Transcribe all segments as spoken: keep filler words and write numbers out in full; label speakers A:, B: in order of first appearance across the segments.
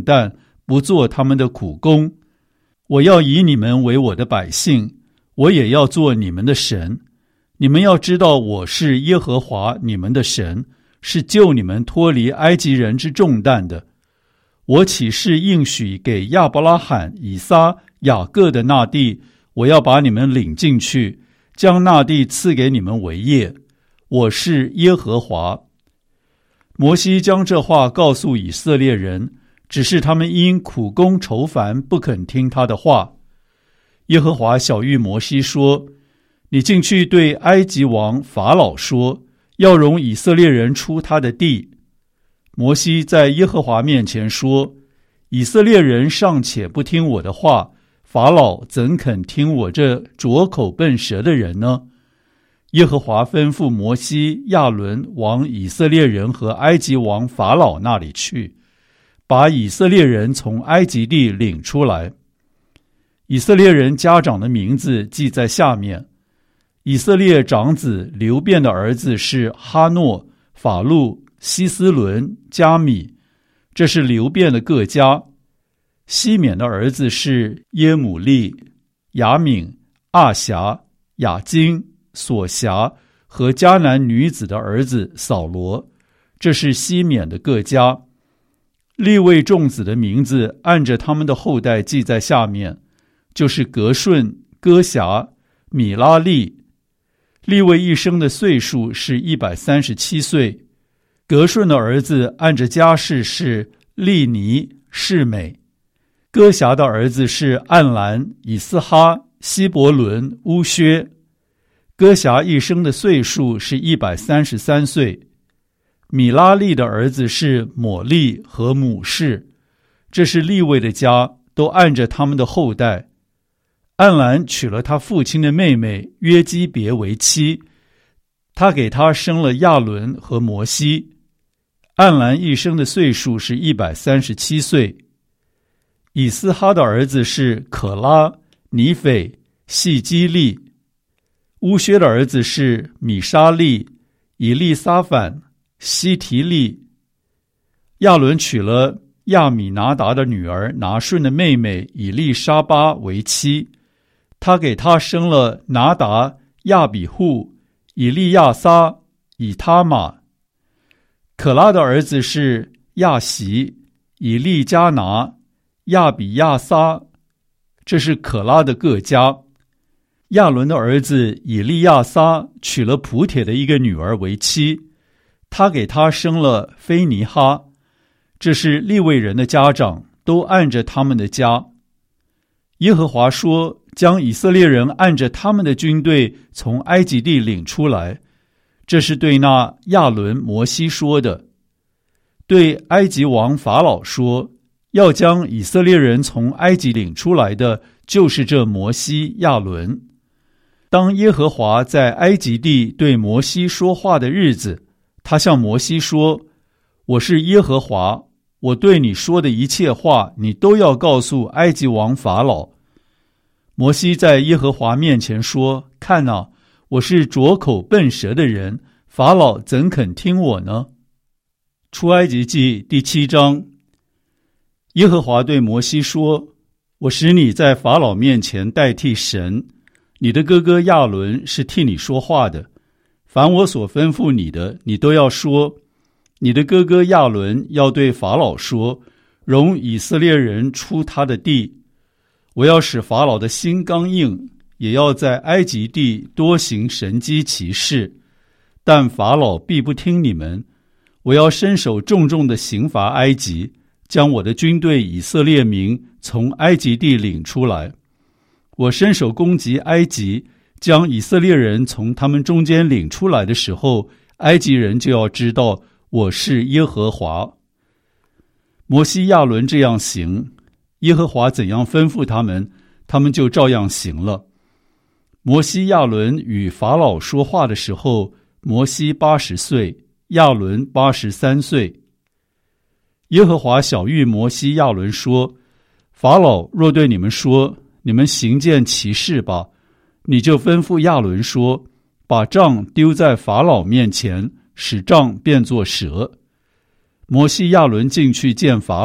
A: 担，不做他们的苦工。我要以你们为我的百姓，我也要做你们的神。你们要知道我是耶和华你们的神，是救你们脱离埃及人之重担的。我起誓应许给亚伯拉罕、以撒、雅各的那地，我要把你们领进去，将那地赐给你们为业。我是耶和华。摩西将这话告诉以色列人，只是他们因苦工愁烦，不肯听他的话。耶和华晓谕摩西说：你进去对埃及王法老说，要容以色列人出他的地。摩西在耶和华面前说：以色列人尚且不听我的话，法老怎肯听我这拙口笨舌的人呢？耶和华吩咐摩西、亚伦往以色列人和埃及王法老那里去，把以色列人从埃及地领出来。以色列人家长的名字记在下面。以色列长子流便的儿子是哈诺、法路、希斯伦、加米，这是流便的各家。西缅的儿子是耶母利、雅敏、阿辖、雅金、索辖和迦南女子的儿子扫罗，这是西缅的各家。利未众子的名字按着他们的后代记在下面，就是革顺、哥辖、米拉利。利未一生的岁数是一百三十七岁。革顺的儿子按着家世是利尼、示美。哥辖的儿子是暗兰、以斯哈、希伯伦、乌薛。哥辖一生的岁数是一百三十三岁。米拉利的儿子是抹利和母士，这是利未的家，都按着他们的后代。暗兰娶了他父亲的妹妹约基别为妻，他给他生了亚伦和摩西。暗兰一生的岁数是一百三十七岁。以斯哈的儿子是可拉、尼斐、细基利。乌薛的儿子是米沙利、以利撒反、西提利。亚伦娶了亚米拿达的女儿拿顺的妹妹以利沙巴为妻，他给他生了拿达、亚比户、以利亚撒、以他玛。可拉的儿子是亚喜、以利加拿、亚比亚撒，这是可拉的各家。亚伦的儿子以利亚撒娶了普帖的一个女儿为妻，他给他生了菲尼哈，这是利未人的家长，都按着他们的家。耶和华说，将以色列人按着他们的军队从埃及地领出来，这是对那亚伦、摩西说的。对埃及王法老说，要将以色列人从埃及领出来的，就是这摩西、亚伦。当耶和华在埃及地对摩西说话的日子，他向摩西说：我是耶和华，我对你说的一切话，你都要告诉埃及王法老。摩西在耶和华面前说：看哪，我是拙口笨舌的人，法老怎肯听我呢？出埃及记第七章。耶和华对摩西说：我使你在法老面前代替神，你的哥哥亚伦是替你说话的，凡我所吩咐你的，你都要说。你的哥哥亚伦要对法老说，容以色列人出他的地。我要使法老的心刚硬，也要在埃及地多行神迹奇事，但法老必不听你们。我要伸手重重的刑罚埃及，将我的军队以色列民从埃及地领出来。我伸手攻击埃及，将以色列人从他们中间领出来的时候，埃及人就要知道我是耶和华。摩西、亚伦这样行，耶和华怎样吩咐他们，他们就照样行了。摩西、亚伦与法老说话的时候，摩西八十岁，亚伦八十三岁。耶和华晓谕摩西、亚伦说：法老若对你们说，你们行件奇事吧，你就吩咐亚伦说，把杖丢在法老面前，使杖变作蛇。摩西、亚伦进去见法老，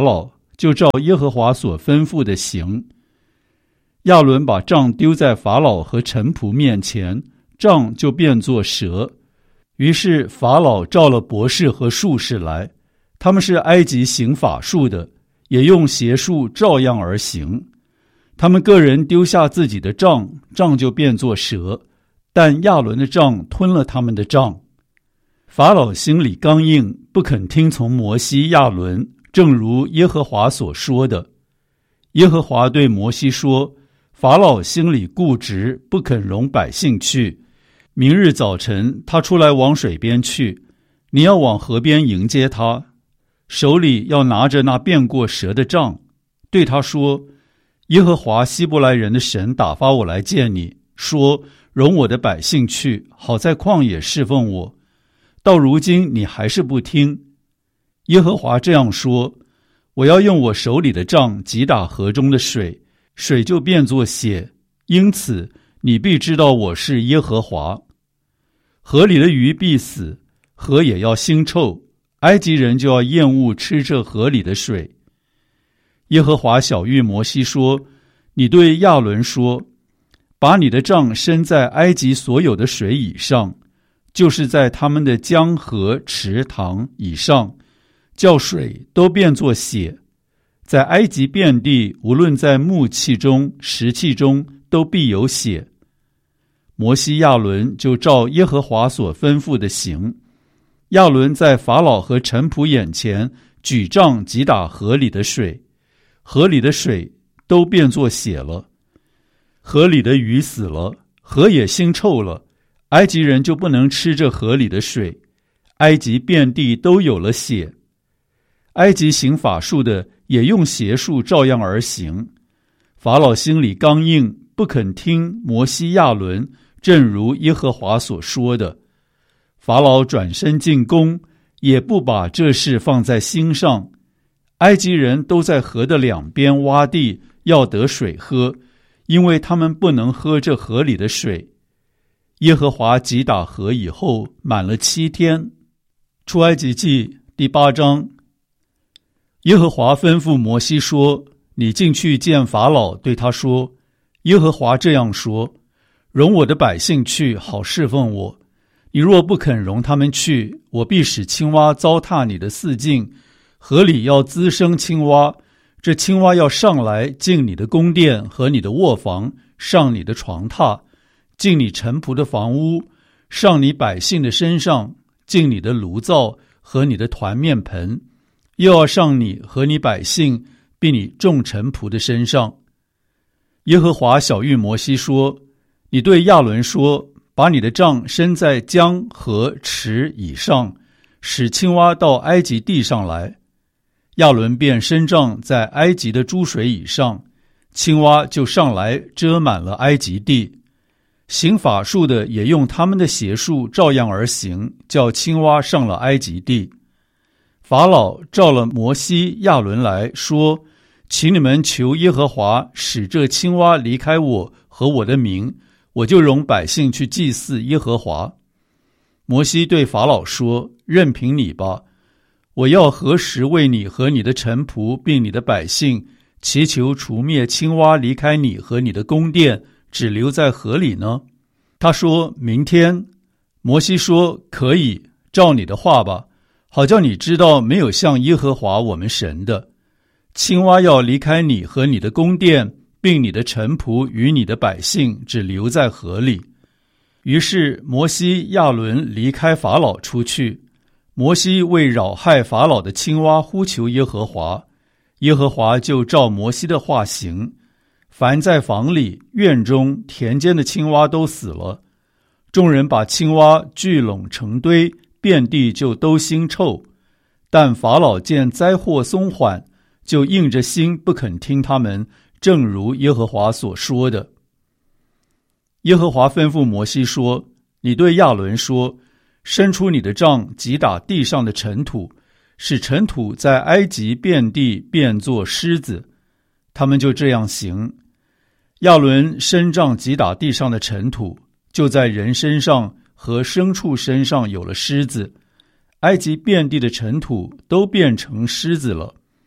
A: 就照耶和华所吩咐的行。亚伦把杖丢在法老和臣仆面前，杖就变作蛇。于是法老召了博士和术士来，他们是埃及行法术的，也用邪术照样而行。他们个人丢下自己的杖，杖就变作蛇，但亚伦的杖吞了他们的杖。法老心里刚硬，不肯听从摩西亚伦，正如耶和华所说的。耶和华对摩西说，法老心里固执，不肯容百姓去。明日早晨他出来往水边去，你要往河边迎接他，手里要拿着那变过蛇的杖，对他说，耶和华希伯来人的神打发我来见你，说容我的百姓去，好在旷野侍奉我。到如今你还是不听。耶和华这样说，我要用我手里的杖击打河中的水，水就变作血，因此你必知道我是耶和华。河里的鱼必死，河也要腥臭，埃及人就要厌恶吃这河里的水。耶和华晓谕摩西说，你对亚伦说，把你的杖伸在埃及所有的水以上，就是在他们的江河池塘以上，叫水都变作血。在埃及遍地，无论在木器中石器中，都必有血。摩西亚伦就照耶和华所吩咐的行。亚伦在法老和臣仆眼前举杖击打河里的水，河里的水都变作血了。河里的鱼死了，河也腥臭了，埃及人就不能吃这河里的水，埃及遍地都有了血。埃及行法术的也用邪术照样而行。法老心里刚硬，不肯听摩西亚伦，正如耶和华所说的。法老转身进宫，也不把这事放在心上。埃及人都在河的两边挖地，要得水喝，因为他们不能喝这河里的水。耶和华击打河以后，满了七天。出埃及记第八章。耶和华吩咐摩西说，你进去见法老，对他说，耶和华这样说，容我的百姓去，好侍奉我。你若不肯容他们去，我必使青蛙糟蹋你的四境，河里要滋生青蛙，这青蛙要上来进你的宫殿和你的卧房，上你的床榻，进你臣仆的房屋，上你百姓的身上，进你的炉灶和你的团面盆，又要上你和你百姓并你众臣仆的身上。耶和华晓谕摩西说，你对亚伦说，把你的杖伸在江河池以上，使青蛙到埃及地上来。亚伦便伸杖在埃及的诸水以上，青蛙就上来遮满了埃及地。行法术的也用他们的邪术照样而行，叫青蛙上了埃及地。法老召了摩西亚伦来说，请你们求耶和华使这青蛙离开我和我的民，我就容百姓去祭祀耶和华。摩西对法老说，任凭你吧，我要何时为你和你的臣仆并你的百姓祈求除灭青蛙离开你和你的宫殿，只留在河里呢？他说，明天。摩西说，可以，照你的话吧，好叫你知道没有像耶和华我们神的。青蛙要离开你和你的宫殿，并你的臣仆与你的百姓，只留在河里。于是摩西亚伦离开法老出去。摩西为扰害法老的青蛙呼求耶和华，耶和华就照摩西的话行。凡在房里、院中、田间的青蛙都死了。众人把青蛙聚拢成堆，遍地就都腥臭。但法老见灾祸松缓，就硬着心不肯听他们，正如耶和华所说的。耶和华吩咐摩西说，你对亚伦说，伸出你的杖击打地上的尘土，使尘土在埃及遍地变作狮子。他们就这样行。亚伦伸杖击打地上的尘土，就在人身上和牲畜身上有了狮子，埃及遍地的尘土都变成狮子了。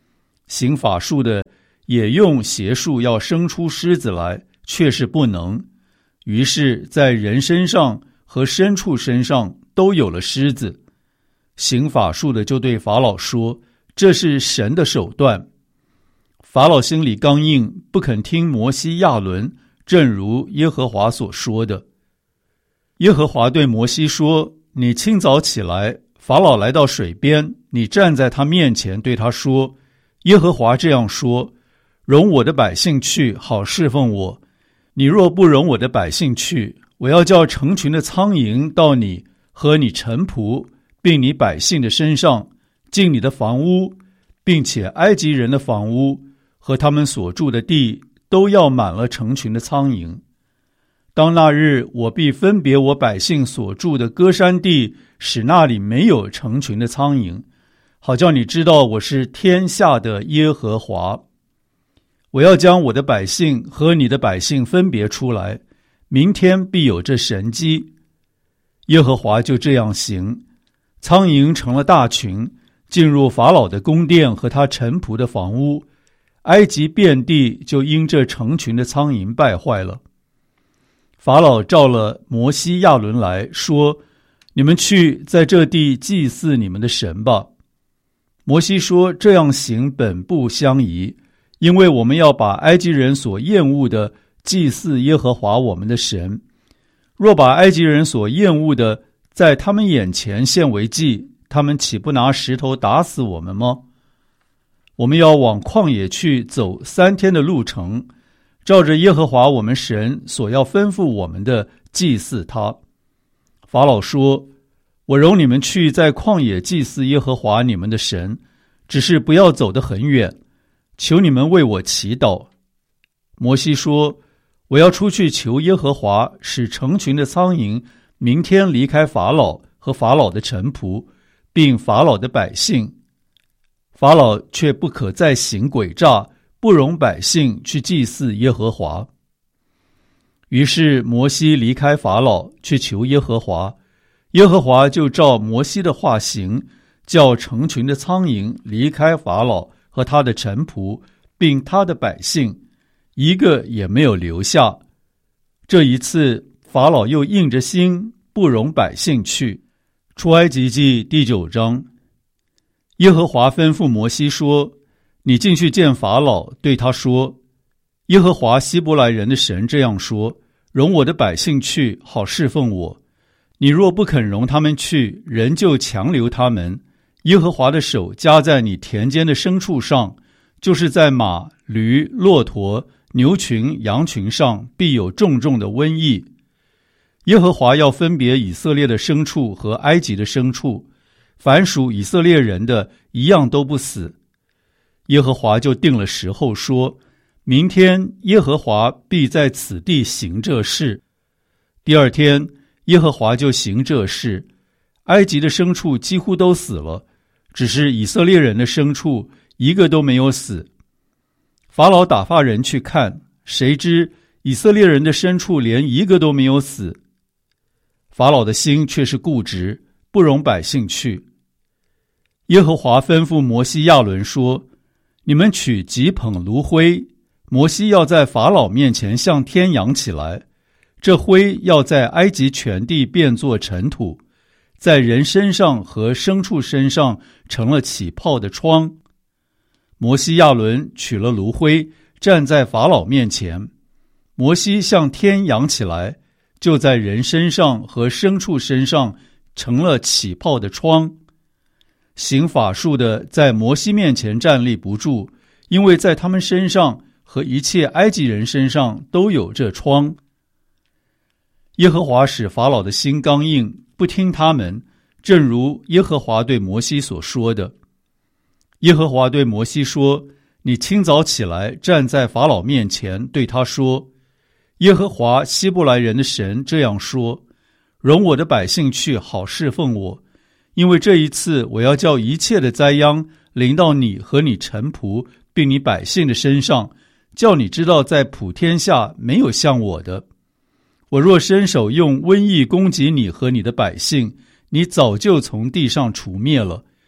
A: 行法术的也用邪术要生出狮子来，却是不能。于是在人身上和牲畜身上都有了狮子。行法术的就对法老说，这是神的手段。法老心里刚硬，不肯听摩西亚伦，正如耶和华所说的。耶和华对摩西说，你清早起来，法老来到水边，你站在他面前，对他说，耶和华这样说，容我的百姓去，好侍奉我。你若不容我的百姓去，我要叫成群的苍蝇到你和你臣仆并你百姓的身上，进你的房屋，并且埃及人的房屋和他们所住的地都要满了成群的苍蝇。当那日，我必分别我百姓所住的歌珊地，使那里没有成群的苍蝇，好叫你知道我是天下的耶和华。我要将我的百姓和你的百姓分别出来，明天必有这神迹。耶和华就这样行，苍蝇成了大群，进入法老的宫殿和他臣仆的房屋，埃及遍地就因这成群的苍蝇败坏了。法老召了摩西亚伦来说，你们去在这地祭祀你们的神吧。摩西说，这样行本不相宜，因为我们要把埃及人所厌恶的祭祀耶和华我们的神。若把埃及人所厌恶的在他们眼前献为祭，他们岂不拿石头打死我们吗？我们要往旷野去走三天的路程，照着耶和华我们神所要吩咐我们的祭祀他。法老说，我容你们去在旷野祭祀耶和华你们的神，只是不要走得很远，求你们为我祈祷。摩西说，我要出去求耶和华，使成群的苍蝇明天离开法老和法老的臣仆，并法老的百姓。法老却不可再行诡诈，不容百姓去祭祀耶和华。于是摩西离开法老，去求耶和华。耶和华就照摩西的话行，叫成群的苍蝇离开法老和他的臣仆，并他的百姓，一个也没有留下。这一次，法老又硬着心，不容百姓去。出埃及记第九章。耶和华吩咐摩西说，你进去见法老，对他说，耶和华希伯来人的神这样说，容我的百姓去，好侍奉我。你若不肯容他们去，人就强留他们。耶和华的手加在你田间的牲畜上，就是在马、驴、骆驼、牛群、羊群上，必有重重的瘟疫。耶和华要分别以色列的牲畜和埃及的牲畜，凡属以色列人的一样都不死。耶和华就定了时候说，明天耶和华必在此地行这事。第二天耶和华就行这事，埃及的牲畜几乎都死了，只是以色列人的牲畜一个都没有死。法老打发人去看，谁知以色列人的牲畜连一个都没有死。法老的心却是固执，不容百姓去。耶和华吩咐摩西亚伦说，你们取几捧炉灰，摩西要在法老面前向天扬起来，这灰要在埃及全地变作尘土，在人身上和牲畜身上成了起泡的疮。摩西亚伦取了炉灰，站在法老面前，摩西向天扬起来，就在人身上和牲畜身上成了起泡的疮。行法术的在摩西面前站立不住，因为在他们身上和一切埃及人身上都有这疮。耶和华使法老的心刚硬，不听他们，正如耶和华对摩西所说的。耶和华对摩西说，你清早起来，站在法老面前，对他说，耶和华希伯来人的神这样说，容我的百姓去，好侍奉我，因为这一次我要叫一切的灾殃临到你和你臣仆并你百姓的身上，叫你知道在普天下没有像我的。我若伸手用瘟疫攻击你和你的百姓，你早就从地上除灭了。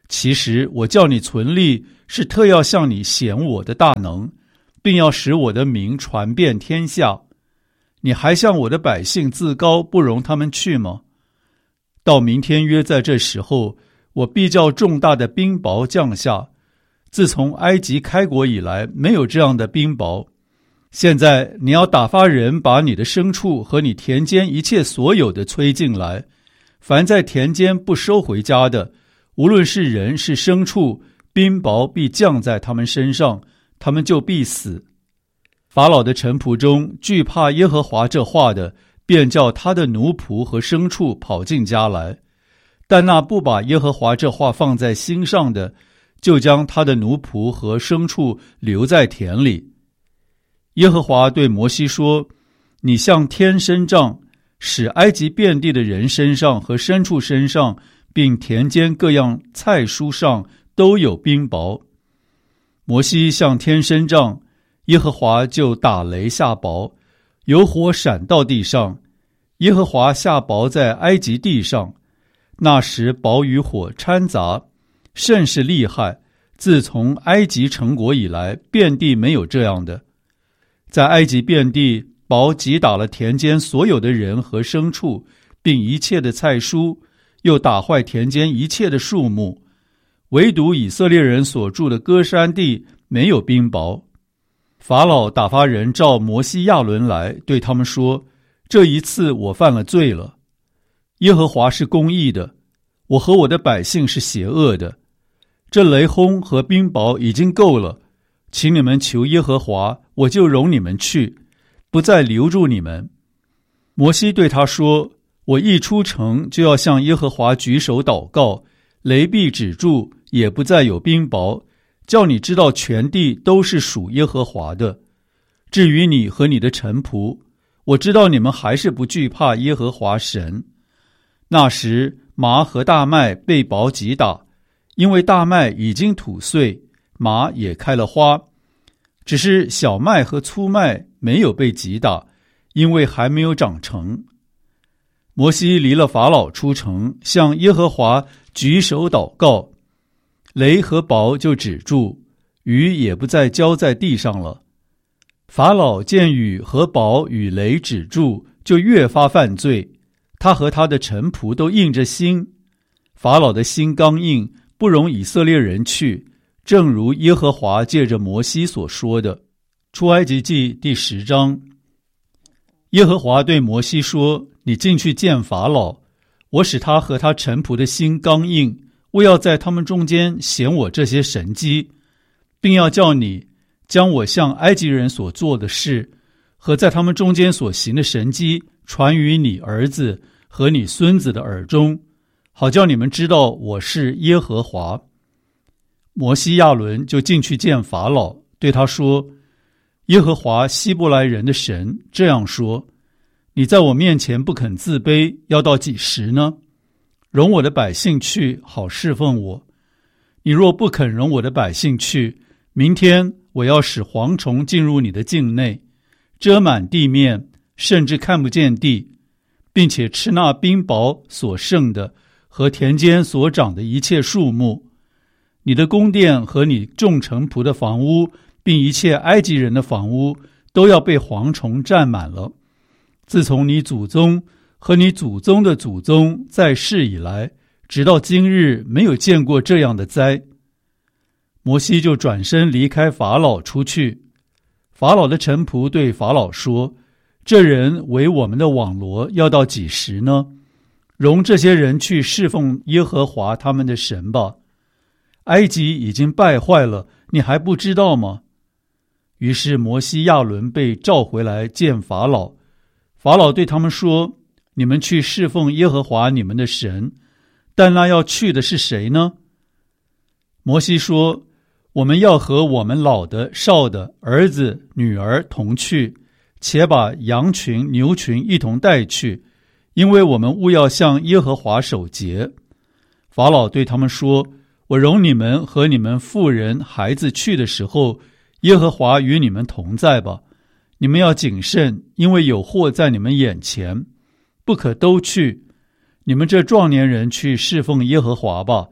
A: 其实我叫你存立，是特要向你显我的大能，并要使我的名传遍天下。你还向我的百姓自高，不容他们去吗？到明天约在这时候，我必叫重大的冰雹降下。自从埃及开国以来，没有这样的冰雹。现在你要打发人把你的牲畜和你田间一切所有的催进来，凡在田间不收回家的，无论是人是牲畜，冰雹必降在他们身上，他们就必死。法老的臣仆中惧怕耶和华这话的，便叫他的奴仆和牲畜跑进家来，但那不把耶和华这话放在心上的，就将他的奴仆和牲畜留在田里。耶和华对摩西说：你向天伸杖，使埃及遍地的人身上和牲畜身上，并田间各样菜蔬上都有冰雹。摩西向天伸杖，耶和华就打雷下雹，有火闪到地上。耶和华下雹在埃及地上，那时雹与火掺杂，甚是厉害。自从埃及成国以来，遍地没有这样的。在埃及遍地，雹击打了田间所有的人和牲畜，并一切的菜蔬，又打坏田间一切的树木。唯独以色列人所住的歌珊地没有冰雹。法老打发人召摩西亚伦来，对他们说：这一次我犯了罪了。耶和华是公义的，我和我的百姓是邪恶的。这雷轰和冰雹已经够了，请你们求耶和华，我就容你们去，不再留住你们。摩西对他说：我一出城就要向耶和华举手祷告，雷必止住，也不再有冰雹，叫你知道全地都是属耶和华的。至于你和你的臣仆，我知道你们还是不惧怕耶和华神。那时麻和大麦被雹击打，因为大麦已经吐穗，麻也开了花，只是小麦和粗麦没有被击打，因为还没有长成。摩西离了法老出城，向耶和华举手祷告，雷和雹就止住，雨也不再浇在地上了。法老见雨和雹与雷止住，就越发犯罪，他和他的臣仆都硬着心。法老的心刚硬，不容以色列人去，正如耶和华借着摩西所说的。出埃及记第十章。耶和华对摩西说：你进去见法老，我使他和他臣仆的心刚硬，我要在他们中间显我这些神迹，并要叫你将我向埃及人所做的事和在他们中间所行的神迹传于你儿子和你孙子的耳中，好叫你们知道我是耶和华。摩西亚伦就进去见法老，对他说：耶和华希伯来人的神这样说：你在我面前不肯自卑，要到几时呢？容我的百姓去，好侍奉我。你若不肯容我的百姓去，明天我要使蝗虫进入你的境内，遮满地面，甚至看不见地，并且吃那冰雹所剩的和田间所长的一切树木。你的宫殿和你众臣仆的房屋，并一切埃及人的房屋，都要被蝗虫占满了。自从你祖宗和你祖宗的祖宗在世以来，直到今日，没有见过这样的灾。摩西就转身离开法老出去。法老的臣仆对法老说：这人为我们的网罗，要到几时呢？容这些人去侍奉耶和华他们的神吧。埃及已经败坏了，你还不知道吗？于是摩西亚伦被召回来见法老。法老对他们说：你们去侍奉耶和华你们的神，但那要去的是谁呢？摩西说：我们要和我们老的、少的、儿子、女儿同去，且把羊群、牛群一同带去，因为我们务要向耶和华守节。法老对他们说：我容你们和你们妇人、孩子去的时候，耶和华与你们同在吧。你们要谨慎，因为有祸在你们眼前，不可都去。你们这壮年人去侍奉耶和华吧，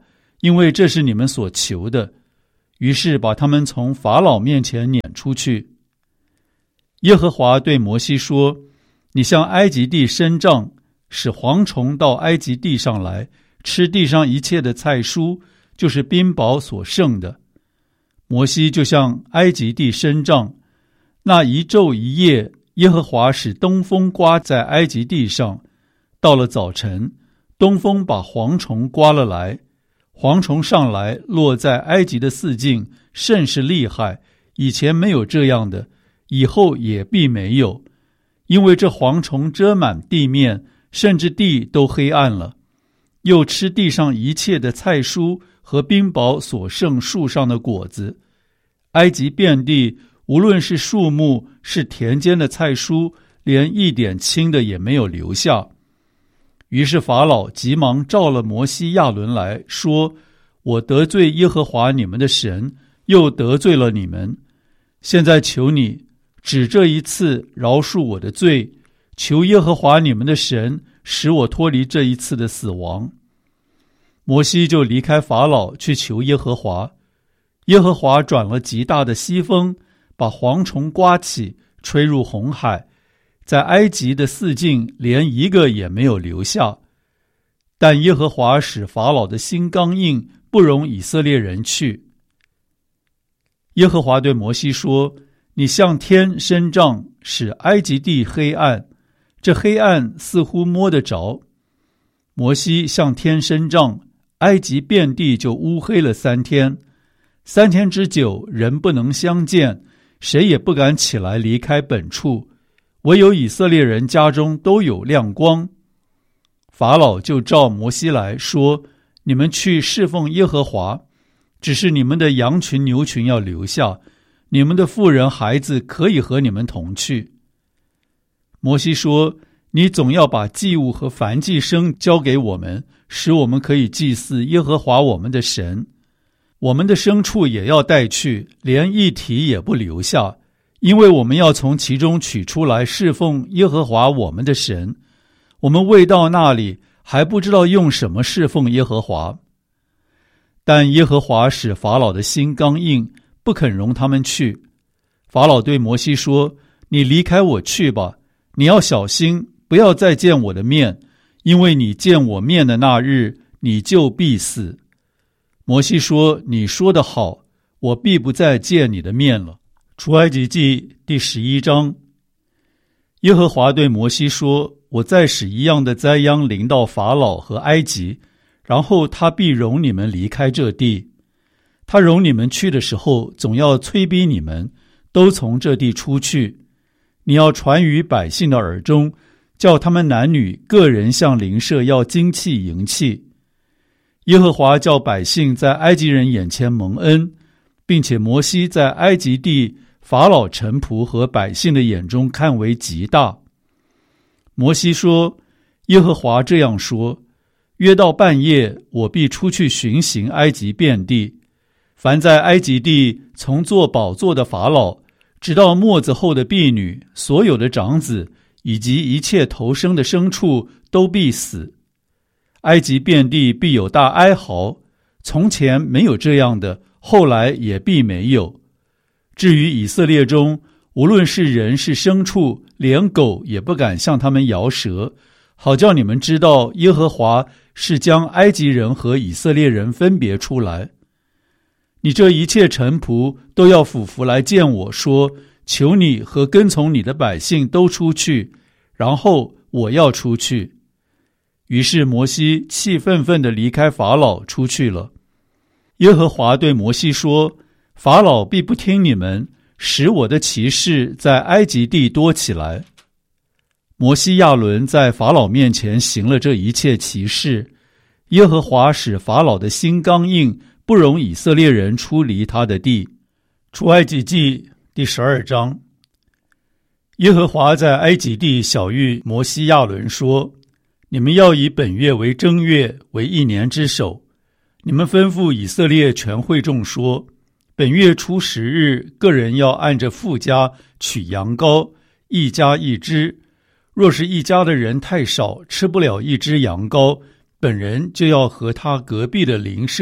A: 因为这是你们所求的。于是把他们从法老面前撵出去。耶和华对摩西说：你向埃及地伸杖，使蝗虫到埃及地上来，吃地上一切的菜蔬，就是宾宝所剩的。摩西就向埃及地伸杖，那一昼一夜，耶和华使东风刮在埃及地上。到了早晨，东风把蝗虫刮了来，蝗虫上来落在埃及的四境，甚是厉害，以前没有这样的，以后也必没有，因为这蝗虫遮满地面，甚至地都黑暗了，又吃地上一切的菜蔬和宾宝所剩树上的果子。埃及遍地，无论是树木，是田间的菜蔬，连一点青的也没有留下。于是法老急忙召了摩西亚伦来说：我得罪耶和华你们的神，又得罪了你们，现在求你只这一次饶恕我的罪，求耶和华你们的神使我脱离这一次的死亡。摩西就离开法老去求耶和华，耶和华转了极大的西风，把蝗虫刮起，吹入红海，在埃及的四境连一个也没有留下。但耶和华使法老的心刚硬，不容以色列人去。耶和华对摩西说：你向天伸杖，使埃及地黑暗，这黑暗似乎摸得着。摩西向天伸杖，埃及遍地就乌黑了三天，三天之久，人不能相见，谁也不敢起来离开本处，唯有以色列人家中都有亮光。法老就召摩西来说：你们去侍奉耶和华，只是你们的羊群牛群要留下，你们的妇人孩子可以和你们同去。摩西说：你总要把祭物和燔祭牲交给我们，使我们可以祭祀耶和华我们的神。我们的牲畜也要带去，连一蹄也不留下，因为我们要从其中取出来侍奉耶和华我们的神。我们未到那里，还不知道用什么侍奉耶和华。但耶和华使法老的心刚硬，不肯容他们去。法老对摩西说：你离开我去吧，你要小心，不要再见我的面，因为你见我面的那日，你就必死。摩西说：你说得好，我必不再见你的面了。出埃及记第十一章。耶和华对摩西说：我再使一样的灾殃临到法老和埃及，然后他必容你们离开这地。他容你们去的时候，总要催逼你们都从这地出去。你要传于百姓的耳中，叫他们男女个人向邻舍要金器银器。耶和华叫百姓在埃及人眼前蒙恩，并且摩西在埃及地法老臣仆和百姓的眼中看为极大。摩西说：耶和华这样说：约到半夜，我必出去巡行埃及遍地，凡在埃及地从坐宝座的法老，直到末子后的婢女，所有的长子，以及一切头生的牲畜，都必死。埃及遍地必有大哀嚎，从前没有这样的，后来也必没有。至于以色列中，无论是人是牲畜，连狗也不敢向他们摇舌，好叫你们知道耶和华是将埃及人和以色列人分别出来。你这一切臣仆都要俯伏来见我，说：求你和跟从你的百姓都出去，然后我要出去。于是摩西气愤愤地离开法老出去了。耶和华对摩西说：法老必不听你们，使我的奇事在埃及地多起来。摩西亚伦在法老面前行了这一切奇事，耶和华使法老的心刚硬，不容以色列人出离他的地。出埃及记第十二章。耶和华在埃及地晓谕摩西亚伦说：你们要以本月为正月，为一年之首。你们吩咐以色列全会众说：本月初十日，个人要按着父家取羊羔，一家一只。若是一家的人太少，吃不了一只羊羔，本人就要和他隔壁的邻舍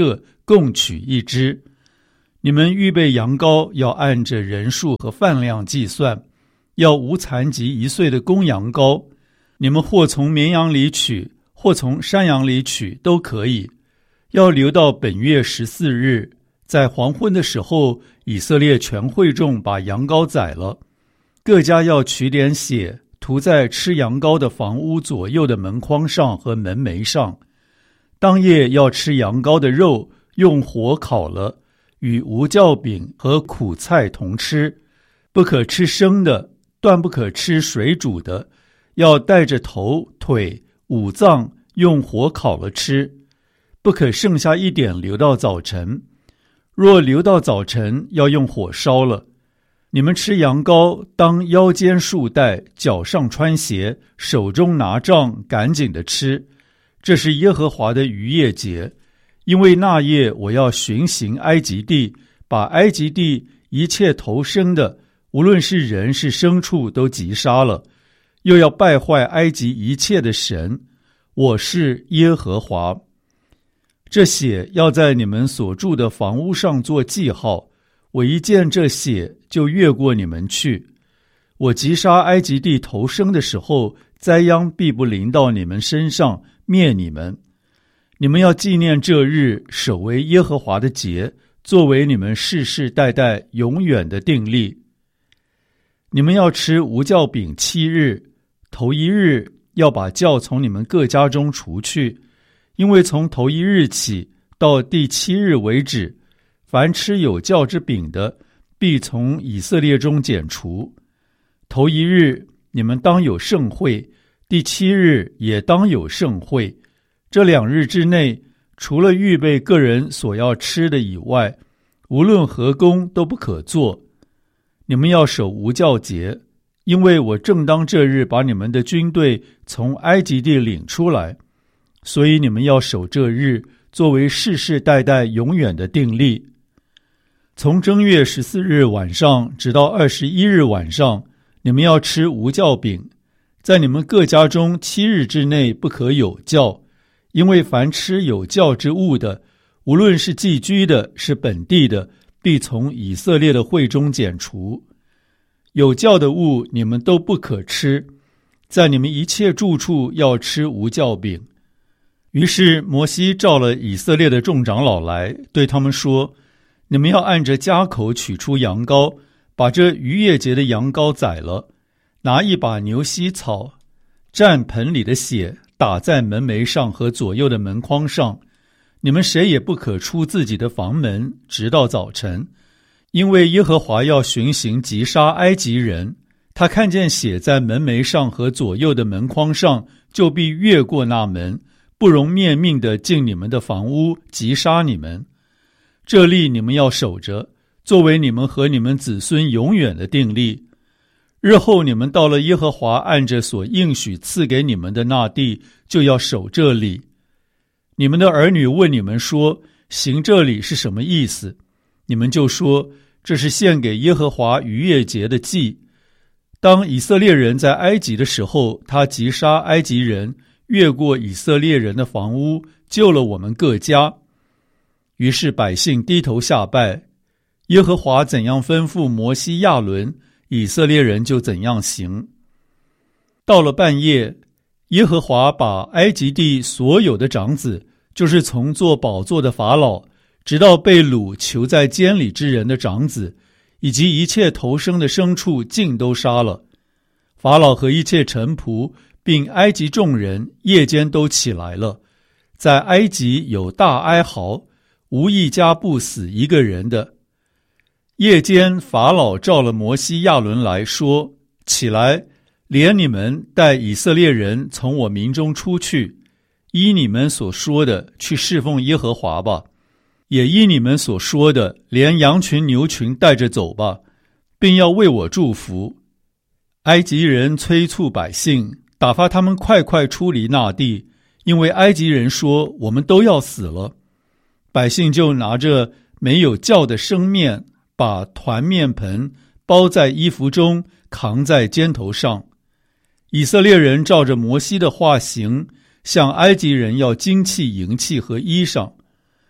A: 共取一只。你们预备羊羔要按着人数和饭量计算，要无残疾一岁的公羊羔，你们或从绵羊里取，或从山羊里取都可以。要留到本月十四日，在黄昏的时候，以色列全会众把羊羔宰了，各家要取点血，涂在吃羊羔的房屋左右的门框上和门楣上。当夜要吃羊羔的肉，用火烤了，与无酵饼和苦菜同吃，不可吃生的，断不可吃水煮的，要带着头、腿、五脏用火烤了吃，不可剩下一点留到早晨。若留到早晨，要用火烧了。你们吃羊羔，当腰间束带，脚上穿鞋，手中拿杖，赶紧的吃。这是耶和华的逾越节，因为那夜我要巡行埃及地，把埃及地一切头生的，无论是人是牲畜，都击杀了，又要败坏埃及一切的神。我是耶和华。这血要在你们所住的房屋上做记号，我一见这血就越过你们去。我击杀埃及地头生的时候，灾殃必不临到你们身上，灭你们。你们要纪念这日，守为耶和华的节，作为你们世世代代永远的定例。你们要吃无酵饼七日，头一日要把酵从你们各家中除去，因为从头一日起到第七日为止，凡吃有酵之饼的，必从以色列中剪除。头一日你们当有盛会，第七日也当有盛会。这两日之内，除了预备个人所要吃的以外，无论何工都不可做。你们要守无酵节，因为我正当这日把你们的军队从埃及地领出来，所以你们要守这日，作为世世代代永远的定例。从正月十四日晚上直到二十一日晚上，你们要吃无酵饼，在你们各家中七日之内不可有酵，因为凡吃有酵之物的，无论是寄居的，是本地的，必从以色列的会中剪除。有酵的物你们都不可吃，在你们一切住处要吃无酵饼。于是摩西召了以色列的众长老来，对他们说：你们要按着家口取出羊羔，把这逾越节的羊羔宰了，拿一把牛膝草，蘸盆里的血，打在门楣上和左右的门框上。你们谁也不可出自己的房门，直到早晨，因为耶和华要巡行击杀埃及人。他看见血在门楣上和左右的门框上，就必越过那门，不容灭命地进你们的房屋，击杀你们。这例你们要守着，作为你们和你们子孙永远的定例。日后你们到了耶和华按着所应许赐给你们的那地，就要守这礼。你们的儿女问你们说，行这礼是什么意思？你们就说，这是献给耶和华逾越节的祭。当以色列人在埃及的时候，他击杀埃及人，越过以色列人的房屋，救了我们各家。于是百姓低头下拜，耶和华怎样吩咐摩西亚伦，以色列人就怎样行。到了半夜，耶和华把埃及地所有的长子，就是从做宝座的法老，直到被掳囚在监里之人的长子，以及一切头生的牲畜，尽都杀了。法老和一切臣仆，并埃及众人，夜间都起来了，在埃及有大哀嚎，无一家不死一个人的。夜间法老召了摩西亚伦来说，起来，连你们带以色列人从我民中出去，依你们所说的去侍奉耶和华吧，也依你们所说的连羊群牛群带着走吧，并要为我祝福。埃及人催促百姓，打发他们快快出离那地，因为埃及人说，我们都要死了。百姓就拿着没有酵的生面，把团面盆包在衣服中，扛在肩头上。以色列人照着摩西的话行，向埃及人要金器、银器和衣裳。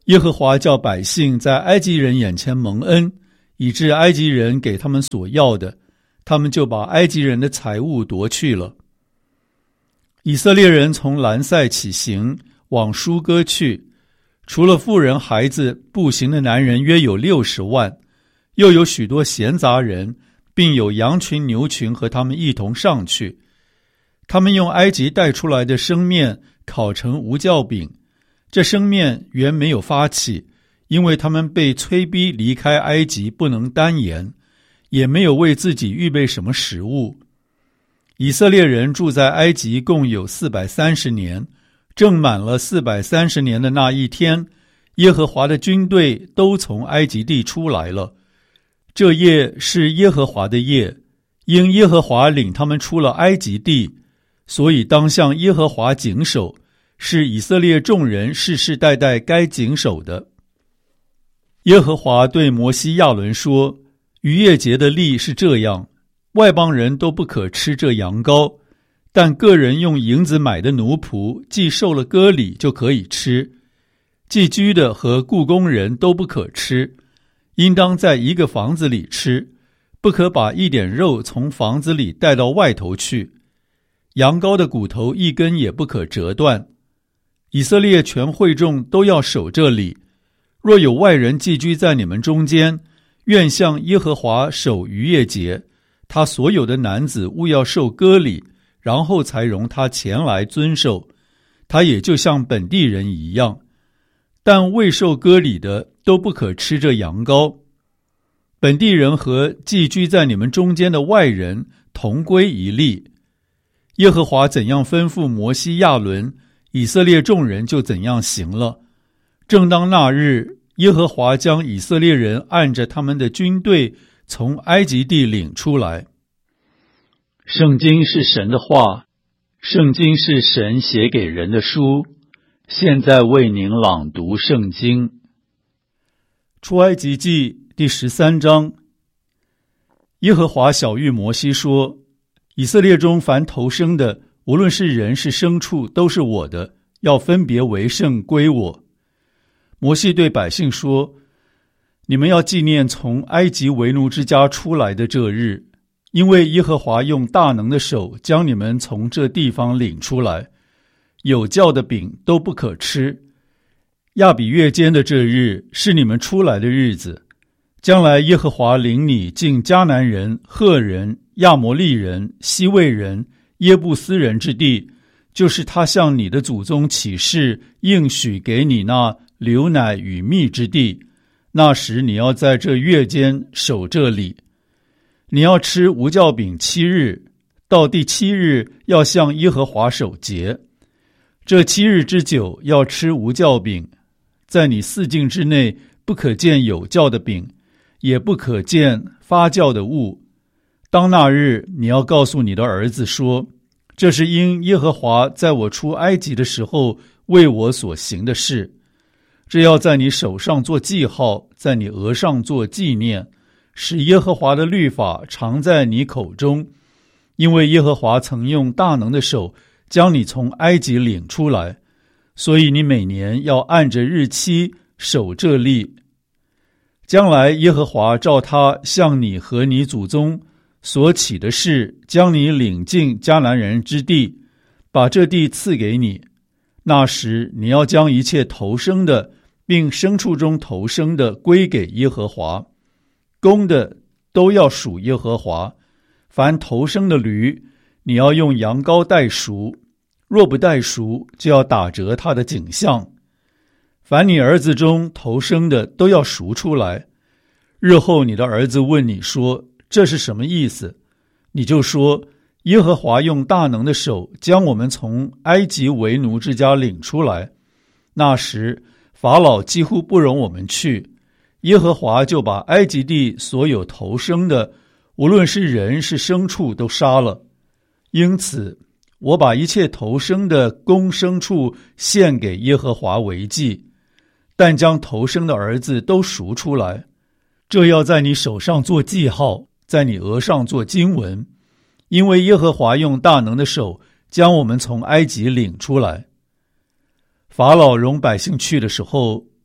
A: 耶和华叫百姓在埃及人眼前蒙恩，以致埃及人给他们所要的，他们就把埃及人的财物夺去了。以色列人从兰塞起行，往舒歌去，除了妇人孩子，步行的男人约有六十万，又有许多闲杂人，并有羊群牛群和他们一同上去。他们用埃及带出来的生面烤成无酵饼，这生面原没有发起，因为他们被催逼离开埃及，不能单言，也没有为自己预备什么食物。以色列人住在埃及共有四百三十年，正满了四百三十年的那一天，耶和华的军队都从埃及地出来了。这夜是耶和华的夜，因耶和华领他们出了埃及地，所以当向耶和华谨守，是以色列众人世世代代该谨守的。耶和华对摩西亚伦说，逾越节的例是这样，外邦人都不可吃这羊羔，但个人用银子买的奴仆，既受了割礼就可以吃。寄居的和雇工人都不可吃，应当在一个房子里吃，不可把一点肉从房子里带到外头去。羊羔的骨头一根也不可折断。以色列全会众都要守这礼。若有外人寄居在你们中间，愿向耶和华守逾越节，他所有的男子务要受割礼，然后才容他前来遵守，他也就像本地人一样。但未受割礼的都不可吃这羊羔。本地人和寄居在你们中间的外人同归一例。耶和华怎样吩咐摩西亚伦，以色列众人就怎样行了。正当那日，耶和华将以色列人按着他们的军队从埃及地领出来。圣经是神的话，圣经是神写给人的书。现在为您朗读圣经。出埃及记第十三章。耶和华晓谕摩西说，以色列中凡头生的，无论是人是牲畜，都是我的，要分别为圣归我。摩西对百姓说，你们要纪念从埃及为奴之家出来的这日，因为耶和华用大能的手将你们从这地方领出来，有酵的饼都不可吃。亚比月间的这日是你们出来的日子，将来耶和华领你进迦南人、赫人、亚摩利人、西魏人、耶布斯人之地，就是他向你的祖宗起誓应许给你那流奶与蜜之地。那时你要在这月间守这礼，你要吃无酵饼七日，到第七日要向耶和华守节。这七日之久要吃无酵饼，在你四境之内不可见有酵的饼，也不可见发酵的物。当那日你要告诉你的儿子说，这是因耶和华在我出埃及的时候为我所行的事。这要在你手上做记号，在你额上做纪念，使耶和华的律法常在你口中，因为耶和华曾用大能的手将你从埃及领出来，所以你每年要按着日期守这例。将来耶和华照他向你和你祖宗所起的事，将你领进迦南人之地，把这地赐给你。那时你要将一切头生的并牲畜中头生的归给耶和华，公的都要属耶和华。凡头生的驴，你要用羊羔代赎，若不代赎，就要打折他的颈项。凡你儿子中头生的都要赎出来。日后你的儿子问你说，这是什么意思？你就说，耶和华用大能的手将我们从埃及为奴之家领出来。那时法老几乎不容我们去，耶和华就把埃及地所有头生的，无论是人是牲畜，都杀了。因此我把一切头生的公牲畜献给耶和华为祭，但将头生的儿子都赎出来。这要在你手上做记号，在你额上做经文，因为耶和华用大能的手将我们从埃及领出来。法老容百姓去的时候，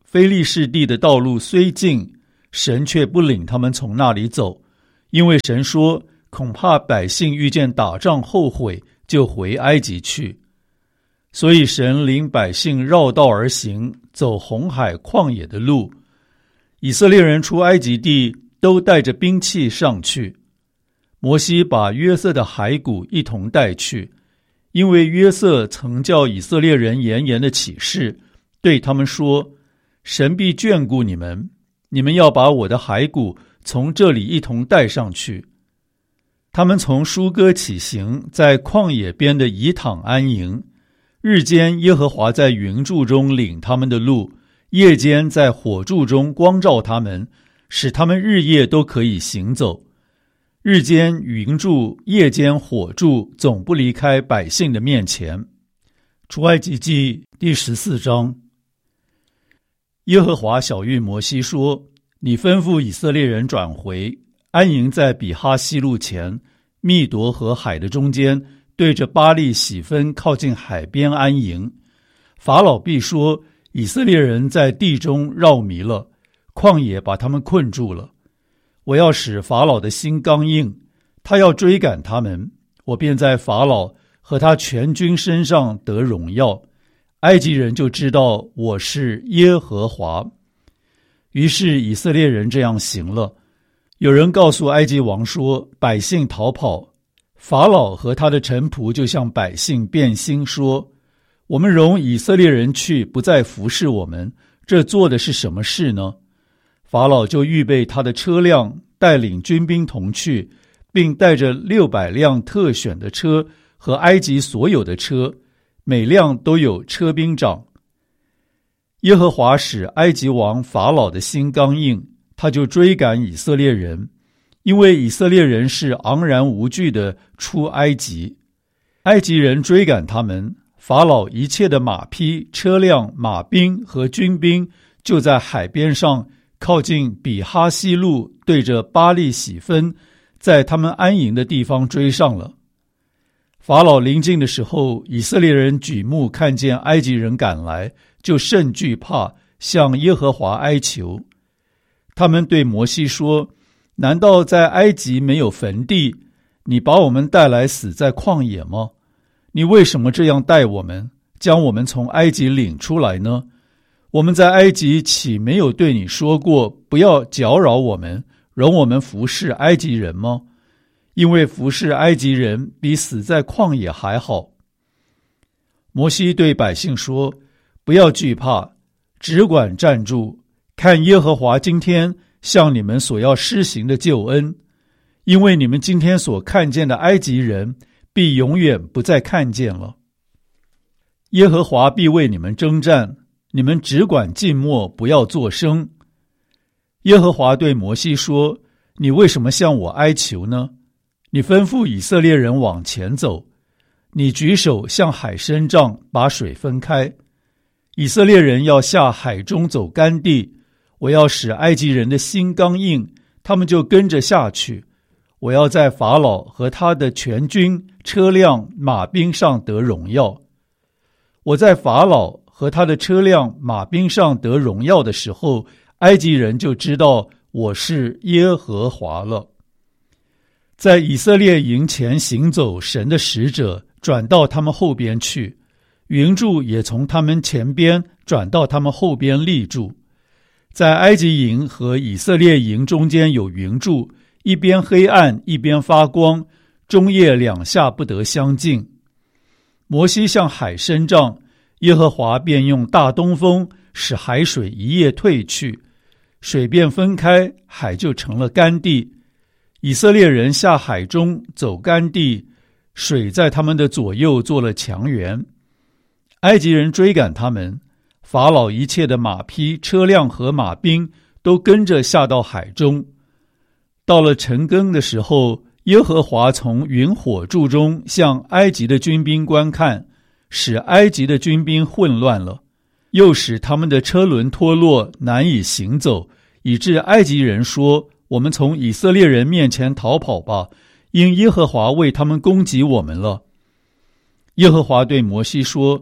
A: 非利士地的道路虽近，神却不领他们从那里走，因为神说，恐怕百姓遇见打仗后悔，就回埃及去。所以神领百姓绕道而行，走红海旷野的路。以色列人出埃及地，都带着兵器上去。摩西把约瑟的骸骨一同带去，因为约瑟曾叫以色列人严严的起誓，对他们说，神必眷顾你们，你们要把我的骸骨从这里一同带上去。他们从舒歌起行，在旷野边的以躺安营。日间耶和华在云柱中领他们的路，夜间在火柱中光照他们，使他们日夜都可以行走。日间云柱，夜间火柱，总不离开百姓的面前。出埃及记第十四章。耶和华晓谕摩西说，你吩咐以色列人转回，安营在比哈西路前，密夺和海的中间，对着巴力喜分靠近海边安营。法老必说，以色列人在地中绕迷了，旷野把他们困住了。我要使法老的心刚硬，他要追赶他们，我便在法老和他全军身上得荣耀，埃及人就知道我是耶和华。于是以色列人这样行了。有人告诉埃及王说，百姓逃跑。法老和他的臣仆就向百姓变心说，我们容以色列人去，不再服侍我们，这做的是什么事呢？法老就预备他的车辆，带领军兵同去，并带着六百辆特选的车和埃及所有的车，每辆都有车兵长。耶和华使埃及王法老的心刚硬，他就追赶以色列人，因为以色列人是昂然无惧的出埃及。埃及人追赶他们，法老一切的马匹、车辆、马兵和军兵就在海边上靠近比哈西路，对着巴力喜分，在他们安营的地方追上了。法老临近的时候，以色列人举目看见埃及人赶来，就甚惧怕，向耶和华哀求。他们对摩西说，难道在埃及没有坟地？你把我们带来死在旷野吗？你为什么这样待我们，将我们从埃及领出来呢？我们在埃及岂没有对你说过，不要搅扰我们，容我们服侍埃及人吗？因为服侍埃及人比死在旷野还好。摩西对百姓说，不要惧怕，只管站住，看耶和华今天向你们所要施行的救恩，因为你们今天所看见的埃及人，必永远不再看见了。耶和华必为你们征战，你们只管静默，不要作声。耶和华对摩西说，你为什么向我哀求呢？你吩咐以色列人往前走，你举手向海伸杖，把水分开。以色列人要下海中走干地，我要使埃及人的心刚硬，他们就跟着下去。我要在法老和他的全军、车辆、马兵上得荣耀。我在法老和他的车辆、马兵上得荣耀的时候，埃及人就知道我是耶和华了。在以色列营前行走，神的使者转到他们后边去，云柱也从他们前边转到他们后边立住。在埃及营和以色列营中间有云柱，一边黑暗，一边发光，中夜两下不得相近。摩西向海伸杖，耶和华便用大东风使海水一夜退去，水便分开，海就成了干地。以色列人下海中走干地，水在他们的左右做了墙垣。埃及人追赶他们，法老一切的马匹、车辆和马兵都跟着下到海中。到了晨更的时候，耶和华从云火柱中向埃及的军兵观看，使埃及的军兵混乱了，又使他们的车轮脱落，难以行走，以致埃及人说，我们从以色列人面前逃跑吧，因耶和华为他们攻击我们了。耶和华对摩西说，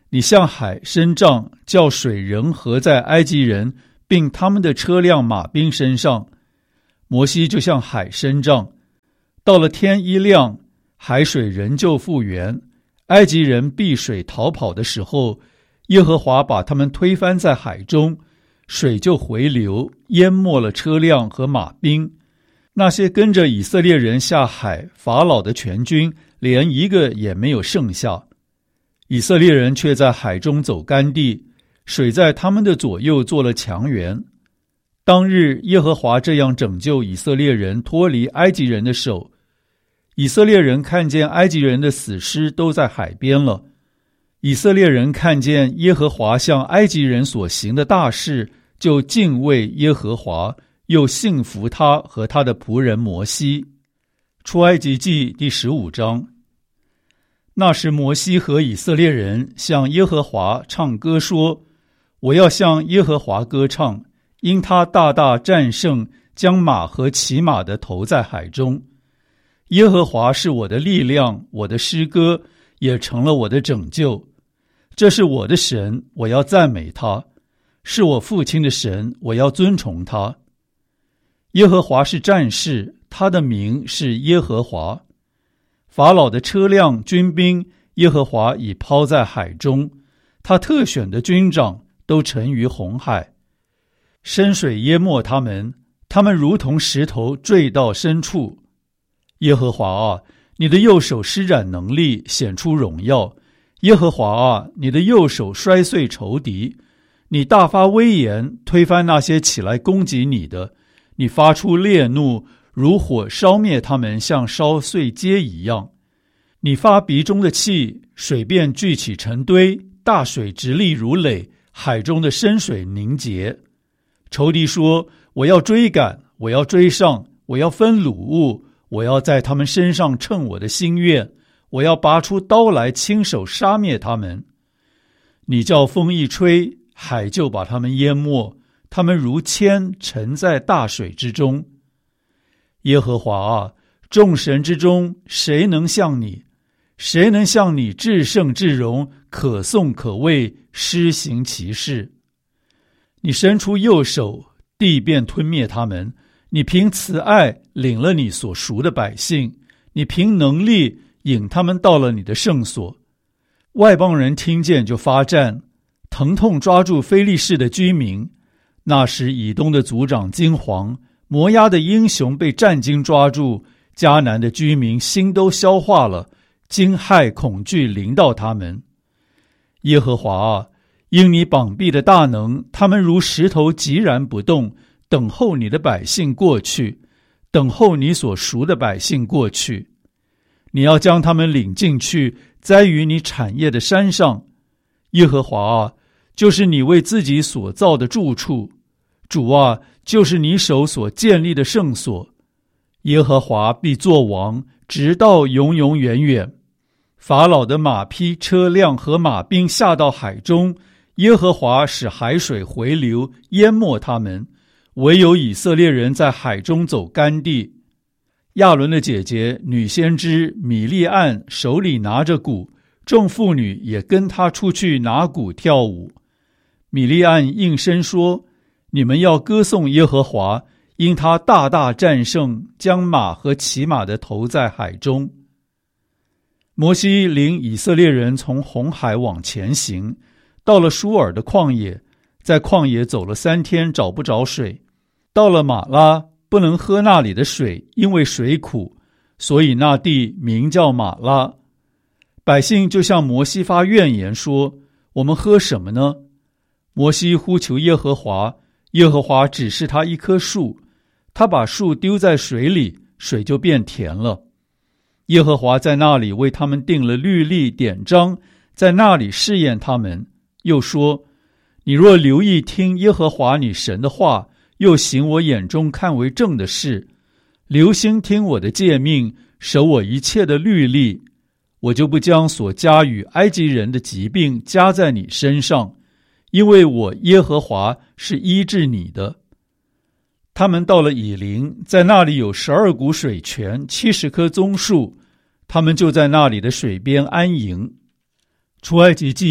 A: 你向海伸杖，叫水仍合在埃及人并他们的车辆马兵身上。摩西就向海伸杖，到了天一亮，海水仍旧复原。埃及人避水逃跑的时候，耶和华把他们推翻在海中，水就回流，淹没了车辆和马兵。那些跟着以色列人下海，法老的全军连一个也没有剩下。以色列人却在海中走干地，水在他们的左右做了墙垣。当日耶和华这样拯救以色列人脱离埃及人的手。以色列人看见埃及人的死尸都在海边了。以色列人看见耶和华向埃及人所行的大事，就敬畏耶和华，又信服他和他的仆人摩西。出埃及记第十五章。那时摩西和以色列人向耶和华唱歌说，我要向耶和华歌唱，因他大大战胜，将马和骑马的投在海中。耶和华是我的力量，我的诗歌也成了我的拯救。这是我的神，我要赞美他；是我父亲的神，我要尊崇他。耶和华是战士，他的名是耶和华。法老的车辆军兵，耶和华已抛在海中，他特选的军长都沉于红海。深水淹没他们，他们如同石头坠到深处。耶和华啊，你的右手施展能力，显出荣耀。耶和华啊，你的右手摔碎仇敌，你大发威严，推翻那些起来攻击你的。你发出烈怒，如火烧灭他们，像烧碎秸一样。你发鼻中的气，水便聚起成堆，大水直立如垒，海中的深水凝结。仇敌说，我要追赶，我要追上，我要分掳物，我要在他们身上称我的心愿，我要拔出刀来，亲手杀灭他们。你叫风一吹，海就把他们淹没，他们如铅沉在大水之中。耶和华啊，众神之中谁能像你？谁能像你至圣至荣，可颂可畏，施行奇事？你伸出右手，地便吞灭他们。你凭慈爱领了你所赎的百姓，你凭能力引他们到了你的圣所。外邦人听见就发战，疼痛抓住非利士的居民。那时以东的族长惊惶，摩押的英雄被战惊抓住，迦南的居民心都消化了，惊骇恐惧临到他们。耶和华啊，因你膀臂的大能，他们如石头寂然不动，等候你的百姓过去，等候你所赎的百姓过去。你要将他们领进去，栽于你产业的山上。耶和华啊，就是你为自己所造的住处。主啊，就是你手所建立的圣所。耶和华必作王，直到永永远远。法老的马匹、车辆和马兵下到海中，耶和华使海水回流，淹没他们。唯有以色列人在海中走干地。亚伦的姐姐女先知米利暗手里拿着鼓，众妇女也跟她出去拿鼓跳舞。米利暗应声说，你们要歌颂耶和华，因他大大战胜，将马和骑马的投在海中。摩西领以色列人从红海往前行，到了舒尔的旷野，在旷野走了三天，找不着水。到了马拉，不能喝那里的水，因为水苦，所以那地名叫马拉。百姓就向摩西发怨言说，我们喝什么呢？摩西呼求耶和华，耶和华指示他一棵树，他把树丢在水里，水就变甜了。耶和华在那里为他们定了律例典章，在那里试验他们，又说，你若留意听耶和华你神的话，又行我眼中看为正的事，留心听我的诫命，守我一切的律例，我就不将所加与埃及人的疾病加在你身上，因为我耶和华是医治你的。他们到了以琳，在那里有十二股水泉，七十棵棕树，他们就在那里的水边安营。出埃及记